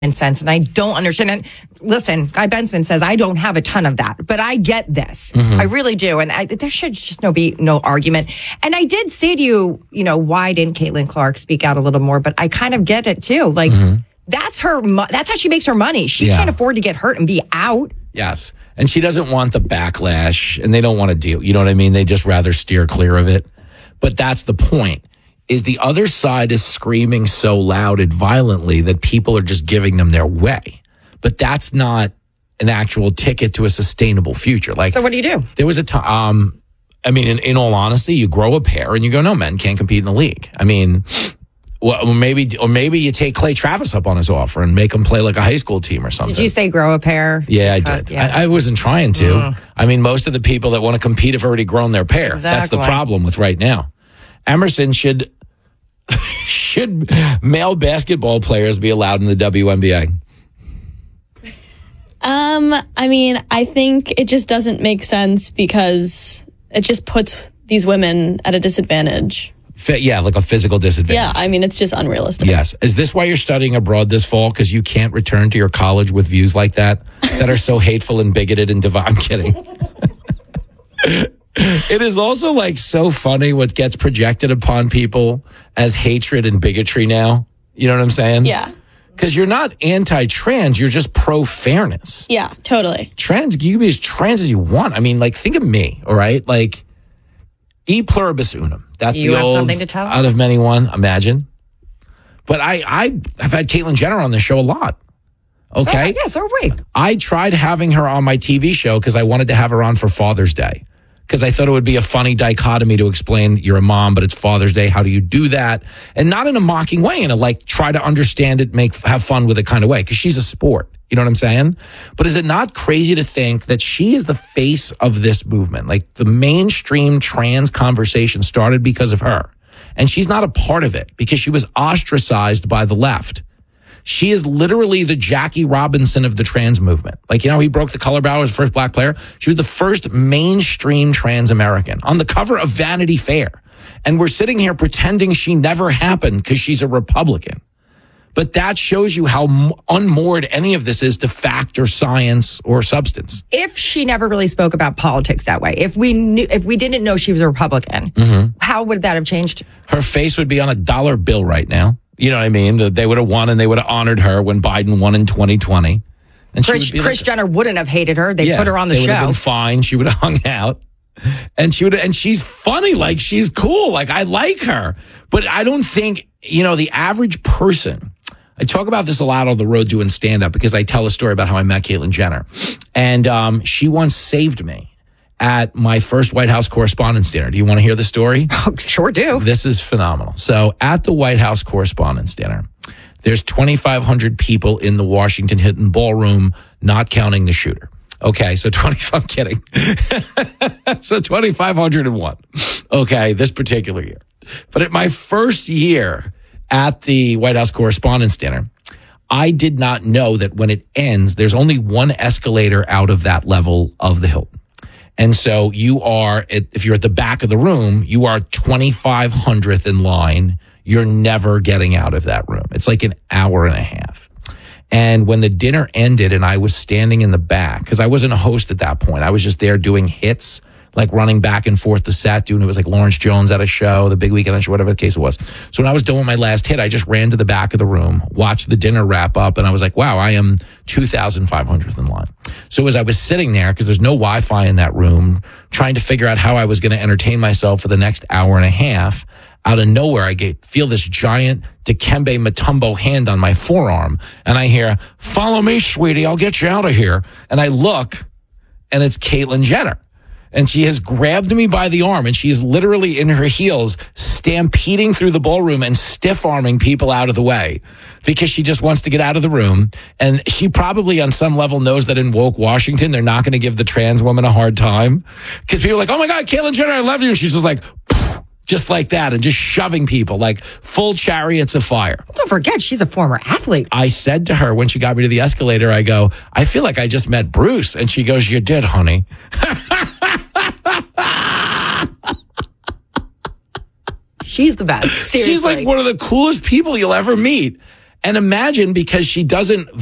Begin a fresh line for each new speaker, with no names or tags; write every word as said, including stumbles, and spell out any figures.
sense, and I don't understand. And listen, Guy Benson says I don't have a ton of that, but I get this.
Mm-hmm.
I really do, and I, there should just no be no argument. And I did say to you, you know, why didn't Caitlin Clark speak out a little more? But I kind of get it too. Like mm-hmm. that's her. Mo- that's how she makes her money. She yeah. can't afford to get hurt and be out.
Yes, and she doesn't want the backlash, and they don't want to deal. You know what I mean? They just rather steer clear of it. But that's the point. Is the other side is screaming so loud and violently that people are just giving them their way. But that's not an actual ticket to a sustainable future. Like,
so what do you do?
There was a time, um, I mean, in, in all honesty, you grow a pair and you go, no, men can't compete in the league. I mean, well, or maybe, or maybe you take Clay Travis up on his offer and make him play like a high school team or something.
Did you say grow a pair?
Yeah, I did. Yeah. I, I wasn't trying to. Mm. I mean, most of the people that want to compete have already grown their pair.
Exactly.
That's the problem with right now. Emerson should... Should male basketball players be allowed in the W N B A?
Um, I mean, I think it just doesn't make sense because it just puts these women at a disadvantage.
F- yeah, like a physical disadvantage.
Yeah, I mean, it's just unrealistic.
Yes. Is this why you're studying abroad this fall? Because you can't return to your college with views like that, that are so hateful and bigoted and divine? I'm kidding. It is also like so funny what gets projected upon people as hatred and bigotry now. You know what I'm saying?
Yeah.
Because you're not anti-trans, you're just pro-fairness.
Yeah, totally.
Trans, you can be as trans as you want. I mean, like, think of me, all right? Like, e pluribus unum. That's
you
the
have
old
something to tell?
Out of many one, imagine. But I, I have had Caitlyn Jenner on the show a lot. Okay?
Oh, yeah, so are we.
I tried having her on my T V show because I wanted to have her on for Father's Day. Because I thought it would be a funny dichotomy to explain you're a mom, but it's Father's Day. How do you do that? And not in a mocking way, in a like try to understand it, make have fun with it kind of way. Because she's a sport. You know what I'm saying? But is it not crazy to think that she is the face of this movement? Like the mainstream trans conversation started because of her. And she's not a part of it because she was ostracized by the left. She is literally the Jackie Robinson of the trans movement. Like, you know, he broke the color barrier as the first black player. She was the first mainstream trans American on the cover of Vanity Fair. And we're sitting here pretending she never happened because she's a Republican. But that shows you how unmoored any of this is to fact or science or substance.
If she never really spoke about politics that way, if we knew, if we didn't know she was a Republican,
mm-hmm. how
would that have changed?
Her face would be on a dollar bill right now. You know what I mean? They would have won and they would have honored her when Biden won in twenty twenty. And
Kris, Kris like, Jenner wouldn't have hated her. They yeah, put her on the
they
show.
They would have been fine. She would have hung out. And she would, and she's funny. Like, she's cool. Like, I like her. But I don't think, you know, the average person, I talk about this a lot on the road doing stand-up because I tell a story about how I met Caitlyn Jenner. And um, she once saved me at my first White House Correspondents' Dinner. Do you want to hear the story?
Oh, sure do.
This is phenomenal. So at the White House Correspondents' Dinner, there's twenty-five hundred people in the Washington Hilton Ballroom, not counting the shooter. Okay, so twenty-five, I'm kidding. So twenty-five hundred one. Okay, this particular year. But at my first year at the White House Correspondents' Dinner, I did not know that when it ends, there's only one escalator out of that level of the Hilton. And so you are, if you're at the back of the room, you are twenty-five hundredth in line. You're never getting out of that room. It's like an hour and a half. And when the dinner ended and I was standing in the back, because I wasn't a host at that point, I was just there doing hits, like running back and forth the set, doing it was like Lawrence Jones at a show, the Big Weekend show, whatever the case it was. So when I was doing my last hit, I just ran to the back of the room, watched the dinner wrap up, and I was like, wow, I am two thousand five hundredth in line. So as I was sitting there, because there's no Wi-Fi in that room, trying to figure out how I was going to entertain myself for the next hour and a half, out of nowhere, I get, feel this giant Dikembe Mutombo hand on my forearm, and I hear, follow me, sweetie, I'll get you out of here. And I look, and it's Caitlyn Jenner. And she has grabbed me by the arm, and she is literally in her heels stampeding through the ballroom and stiff-arming people out of the way because she just wants to get out of the room. And she probably on some level knows that in woke Washington, they're not going to give the trans woman a hard time because people are like, oh, my God, Caitlyn Jenner, I love you. And she's just like, just like that, and just shoving people like full chariots of fire.
Don't forget, she's a former athlete.
I said to her when she got me to the escalator, I go, I feel like I just met Bruce. And she goes, you did, honey.
She's the best. Seriously.
She's like one of the coolest people you'll ever meet. And imagine, because she doesn't